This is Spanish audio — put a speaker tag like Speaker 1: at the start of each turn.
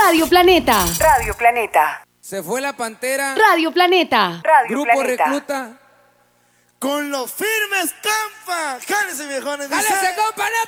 Speaker 1: Radio Planeta.
Speaker 2: Radio Planeta.
Speaker 3: Se fue la Pantera.
Speaker 1: Radio Planeta.
Speaker 2: Radio
Speaker 3: Grupo
Speaker 2: Planeta.
Speaker 3: Recluta.
Speaker 4: Con los firmes Campa. Jálese, viejones.
Speaker 3: ¡Jálese, compa!